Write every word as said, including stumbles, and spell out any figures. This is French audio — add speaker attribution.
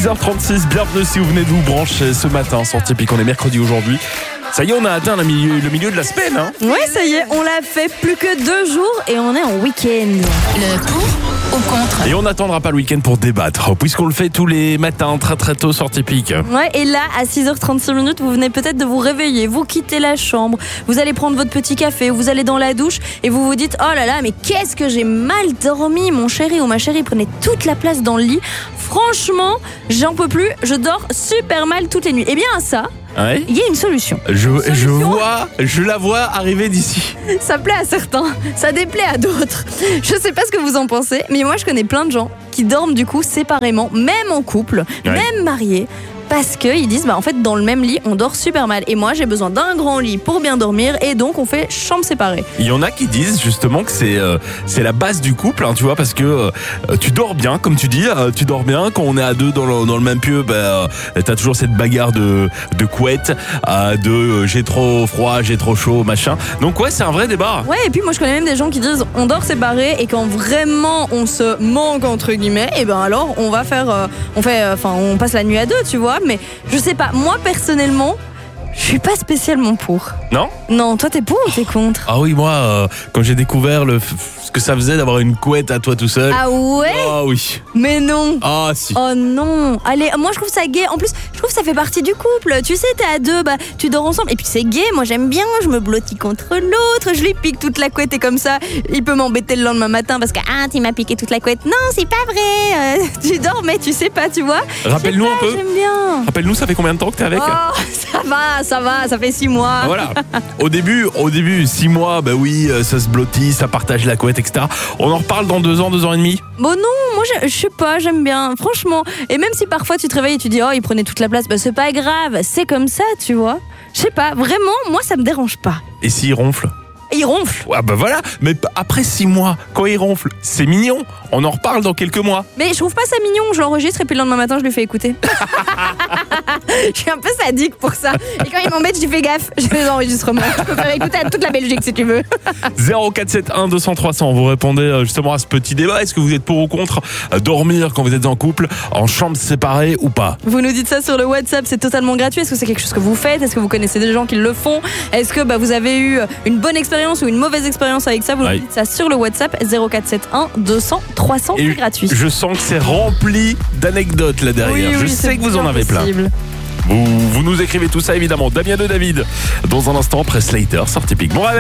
Speaker 1: six heures trente-six, bienvenue si vous venez de vous brancher ce matin sur Typique. On est mercredi aujourd'hui. Ça y est, on a atteint le milieu, le milieu de la semaine. Hein.
Speaker 2: Ouais, ça y est, on l'a fait plus que deux jours et on est en week-end.
Speaker 3: Le pour ou contre?
Speaker 1: Et on n'attendra pas le week-end pour débattre, puisqu'on le fait tous les matins très très tôt sur Typique.
Speaker 2: Ouais, et là, à six heures trente-six minutes, vous venez peut-être de vous réveiller, vous quittez la chambre, vous allez prendre votre petit café, vous allez dans la douche et vous vous dites « Oh là là, mais qu'est-ce que j'ai mal dormi, mon chéri ou ma chérie prenait toute la place dans le lit. Franchement, j'en peux plus, je dors super mal toutes les nuits. » Eh bien à ça,
Speaker 1: Ouais.
Speaker 2: il y a une solution.
Speaker 1: Je,
Speaker 2: Une solution.
Speaker 1: je vois, je la vois arriver d'ici.
Speaker 2: Ça plaît à certains, ça déplaît à d'autres. Je sais pas ce que vous en pensez, mais moi je connais plein de gens qui dorment du coup séparément, même en couple,
Speaker 1: Ouais.
Speaker 2: même mariés, parce qu'ils disent bah en fait dans le même lit on dort super mal. Et moi j'ai besoin d'un grand lit pour bien dormir et donc on fait chambre séparée.
Speaker 1: Il y en a qui disent justement que c'est euh, c'est la base du couple, hein, tu vois, parce que euh, tu dors bien, comme tu dis, euh, tu dors bien. Quand on est à deux dans le, dans le même pieu, bah, euh, t'as toujours cette bagarre de, de couette, euh, de euh, j'ai trop froid, j'ai trop chaud, machin. Donc ouais, c'est un vrai débat.
Speaker 2: Ouais, et puis moi je connais même des gens qui disent on dort séparé et quand vraiment on se manque entre guillemets, et ben alors on va faire, euh, on fait, enfin euh, on passe la nuit à deux, tu vois. Mais je sais pas, moi personnellement, je suis pas spécialement pour.
Speaker 1: Non ?
Speaker 2: Non, toi t'es pour ou t'es contre?
Speaker 1: Ah oui, moi, euh, quand j'ai découvert le, ce que ça faisait d'avoir une couette à toi tout seul.
Speaker 2: Ah ouais?
Speaker 1: Ah oui.
Speaker 2: Mais non.
Speaker 1: Ah si.
Speaker 2: Oh non. Allez, moi je trouve ça gay. En plus, je trouve que ça fait partie du couple. Tu sais, t'es à deux, bah tu dors ensemble. Et puis c'est gay, moi j'aime bien. Je me blottis contre l'autre. Je lui pique toute la couette et comme ça, il peut m'embêter le lendemain matin parce que ah, tu m'as piqué toute la couette. Non, c'est pas vrai. Euh, tu dors, mais tu sais pas, tu vois.
Speaker 1: Rappelle-nous
Speaker 2: Je sais
Speaker 1: un
Speaker 2: pas,
Speaker 1: peu.
Speaker 2: J'aime bien.
Speaker 1: Rappelle-nous, ça fait combien de temps que t'es avec ?
Speaker 2: Oh, ça va, ça va, ça fait six mois.
Speaker 1: Ah, voilà. Au début, au début, six mois, bah oui, euh, ça se blottit, ça partage la couette, et cetera. On en reparle dans deux ans, deux ans et demi.
Speaker 2: Bon non, moi je, je sais pas, j'aime bien, franchement. Et même si parfois tu te réveilles et tu dis oh il prenait toute la place, bah c'est pas grave, c'est comme ça, tu vois. Je sais pas, vraiment, moi ça me dérange pas.
Speaker 1: Et s'il ronfle ?
Speaker 2: Et il ronfle.
Speaker 1: Ah bah voilà, mais p- après six mois, quand il ronfle, c'est mignon. On en reparle dans quelques mois.
Speaker 2: Mais je trouve pas ça mignon, je l'enregistre et puis le lendemain matin je lui fais écouter. Je suis un peu sadique pour ça. Et quand il m'embête, je lui fais gaffe, je fais des enregistrements. Je peux faire écouter à toute la Belgique si tu veux.
Speaker 1: zéro quatre sept un deux cents trois cents, vous répondez euh, justement à ce petit débat. Est-ce que vous êtes pour ou contre euh, dormir quand vous êtes en couple, en chambre séparée ou pas ?
Speaker 2: Vous nous dites ça sur le WhatsApp, c'est totalement gratuit. Est-ce que c'est quelque chose que vous faites? Est-ce que vous connaissez des gens qui le font? Est-ce que bah, vous avez eu une bonne expérience ou une mauvaise expérience avec ça? Vous
Speaker 1: Ouais.
Speaker 2: nous dites ça sur le WhatsApp zéro quatre sept un deux cents trois cents,
Speaker 1: Et
Speaker 2: c'est gratuit.
Speaker 1: Je sens que c'est rempli d'anecdotes là derrière.
Speaker 2: Oui,
Speaker 1: je
Speaker 2: oui,
Speaker 1: sais
Speaker 2: c'est
Speaker 1: que vous en
Speaker 2: bien
Speaker 1: avez plein.
Speaker 2: possible.
Speaker 1: Vous, vous nous écrivez tout ça évidemment. Damien de David, dans un instant, après Slater, sur Typique. Bon,